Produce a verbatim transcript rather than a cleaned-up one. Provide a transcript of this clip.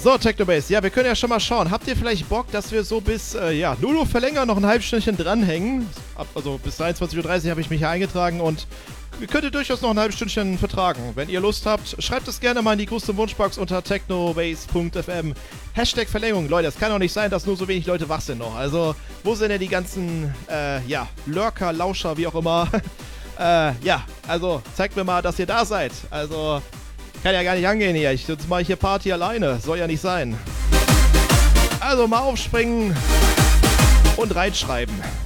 So, Technobase, ja, wir können ja schon mal schauen. Habt ihr vielleicht Bock, dass wir so bis, äh, ja, null Uhr verlängern, noch ein halbes Stündchen dranhängen? Ab, also bis dreiundzwanzig Uhr dreißig habe ich mich hier eingetragen und ihr könntet durchaus noch ein halbes Stündchen vertragen. Wenn ihr Lust habt, schreibt es gerne mal in die Custom Wunschbox unter technobase punkt f m. Hashtag Verlängerung. Leute, es kann doch nicht sein, dass nur so wenig Leute wach sind noch. Also, wo sind denn die ganzen, äh, ja, Lurker, Lauscher, wie auch immer? äh, ja, also, zeigt mir mal, dass ihr da seid. Also, kann ja gar nicht angehen hier. Ich, jetzt mache ich hier Party alleine. Soll ja nicht sein. Also, mal aufspringen und reinschreiben.